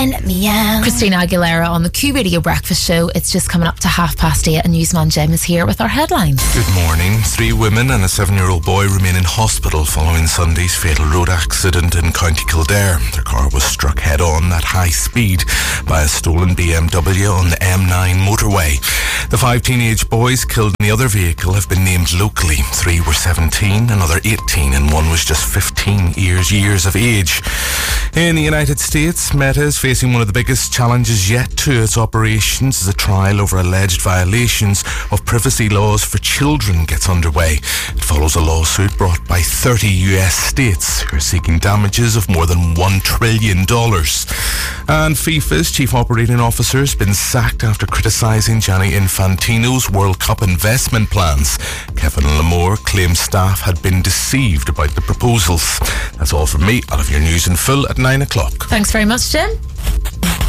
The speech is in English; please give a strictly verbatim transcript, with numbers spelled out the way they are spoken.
Meow. Christina Aguilera on the Q Radio Breakfast Show. It's just coming up to half past eight and newsman Jim is here with our headlines. Good morning. Three women and a seven-year-old boy remain in hospital following Sunday's fatal road accident in County Kildare. Their car was struck head-on at high speed by a stolen B M W on the M nine motorway. The five teenage boys killed in the other vehicle have been named locally. Three were seventeen, another eighteen, and one was just fifteen years, years of age. In the United States, Meta is facing one of the biggest challenges yet to its operations as a trial over alleged violations of privacy laws for children gets underway. It follows a lawsuit brought by thirty U S states who are seeking damages of more than one trillion dollars. And FIFA's chief operating officer has been sacked after criticising Gianni Infantino's World Cup investment plans. Kevin Lamore claims staff had been deceived about the proposals. That's all from me. I'll have your news in full at nine o'clock. Thanks very much, Jim.